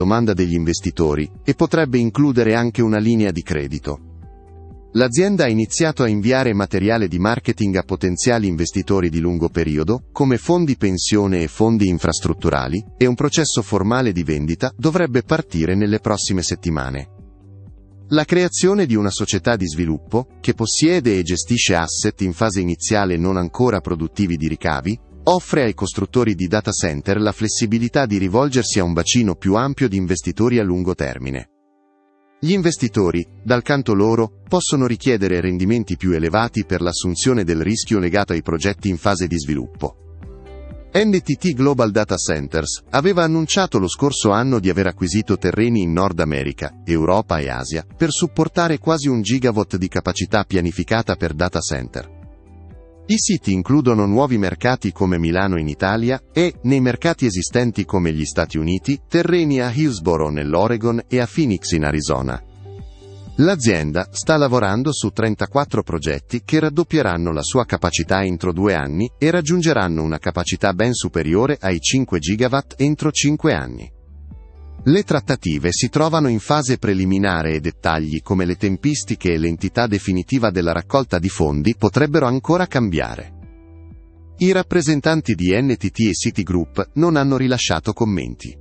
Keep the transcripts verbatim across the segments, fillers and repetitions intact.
domanda degli investitori e potrebbe includere anche una linea di credito. L'azienda ha iniziato a inviare materiale di marketing a potenziali investitori di lungo periodo, come fondi pensione e fondi infrastrutturali, e un processo formale di vendita dovrebbe partire nelle prossime settimane. La creazione di una società di sviluppo, che possiede e gestisce asset in fase iniziale non ancora produttivi di ricavi, offre ai costruttori di data center la flessibilità di rivolgersi a un bacino più ampio di investitori a lungo termine. Gli investitori, dal canto loro, possono richiedere rendimenti più elevati per l'assunzione del rischio legato ai progetti in fase di sviluppo. N T T Global Data Centers aveva annunciato lo scorso anno di aver acquisito terreni in Nord America, Europa e Asia, per supportare quasi un gigawatt di capacità pianificata per data center. I siti includono nuovi mercati come Milano in Italia e, nei mercati esistenti come gli Stati Uniti, terreni a Hillsboro nell'Oregon e a Phoenix in Arizona. L'azienda sta lavorando su trentaquattro progetti che raddoppieranno la sua capacità entro due anni e raggiungeranno una capacità ben superiore ai cinque gigawatt entro cinque anni. Le trattative si trovano in fase preliminare e dettagli come le tempistiche e l'entità definitiva della raccolta di fondi potrebbero ancora cambiare. I rappresentanti di N T T e Citigroup non hanno rilasciato commenti.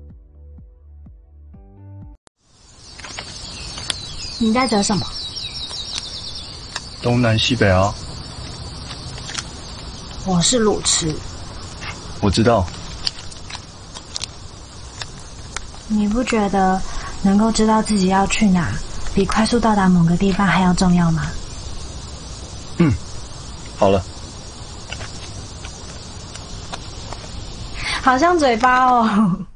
你在折什么？ 东南西北啊。 我是路痴。 我知道。 你不觉得能够知道自己要去哪，比快速到达某个地方还要重要吗？ 嗯，好了。 好像嘴巴哦。